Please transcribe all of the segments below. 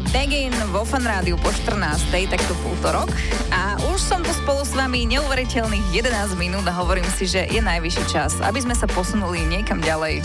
Begin vo Fan Rádiu po 14:00, takto v útorok. A už som tu spolu s vami neuveriteľných 11 minút a hovorím si, že je najvyšší čas, aby sme sa posunuli niekam ďalej.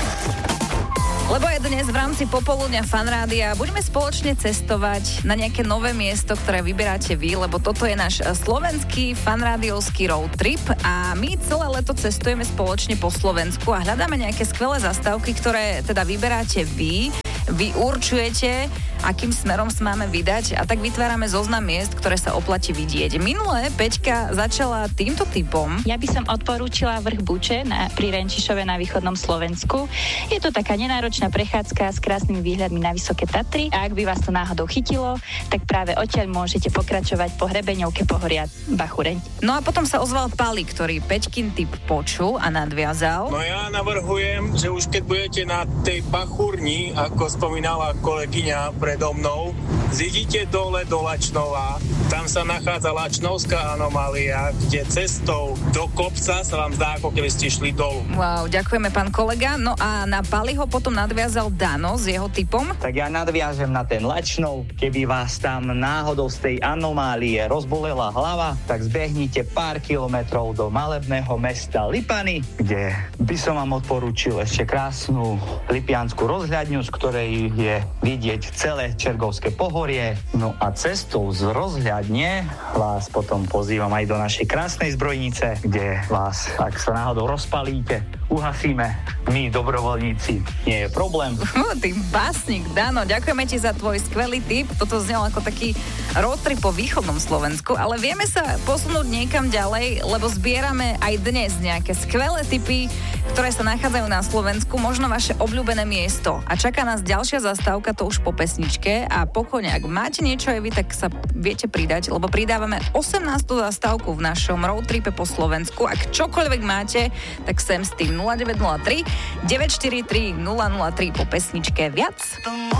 Lebo aj dnes v rámci popoludňa Fan Rádia budeme spoločne cestovať na nejaké nové miesto, ktoré vyberáte vy, lebo toto je náš slovenský fanrádiovský road trip a my celé leto cestujeme spoločne po Slovensku a hľadáme nejaké skvelé zastávky, ktoré teda vyberáte vy. Vy určujete, akým smerom sa máme vydať a tak vytvárame zoznam miest, ktoré sa oplatí vidieť. Minulé Peťka začala týmto typom. Ja by som odporúčila vrch Buče pri Renčišove na východnom Slovensku. Je to taká nenáročná prechádzka s krásnymi výhľadmi na Vysoké Tatry a ak by vás to náhodou chytilo, tak práve odtiaľ môžete pokračovať po hrebeňovke pohoria Bachureň. No a potom sa ozval Pali, ktorý Peťkin typ počul a nadviazal. No ja navrhujem, že už keď budete na tej Bachurni, ako spomínala kolegyňa predo mnou, zidite dole do Lačnova. Tam sa nachádza Lačnovská anomália, kde cestou do kopca sa vám zdá, ako keby ste šli dolu. Wow, ďakujeme, pán kolega. No a na Paliho potom nadviazal Dano s jeho typom. Tak ja nadviažem na ten Lačnov. Keby vás tam náhodou z tej anomálie rozbolela hlava, tak zbehnite pár kilometrov do malebného mesta Lipany, kde by som vám odporúčil ešte krásnu lipiansku rozhľadňu, z ktorej je vidieť celé Čergovské pohorie. No a cestou z rozhľadne vás potom pozývam aj do našej krásnej zbrojnice, kde vás, ak sa náhodou rozpalíte, uhasíme my, dobrovoľníci. Nie je problém. Ty básnik, Dano, ďakujeme ti za tvoj skvelý tip. Toto znelo ako taký road trip po východnom Slovensku, ale vieme sa posunúť niekam ďalej, lebo zbierame aj dnes nejaké skvelé tipy, ktoré sa nachádzajú na Slovensku, možno vaše obľúbené miesto. A čaká nás ďalšia zastávka, to už po pesničke a pokojne, ak máte niečo aj vy, tak sa viete pridať, lebo pridávame 18. zastávku v našom road tripe po Slovensku. Ak čokoľvek máte, tak sem s tým 0903 943 003 po pesničke viac.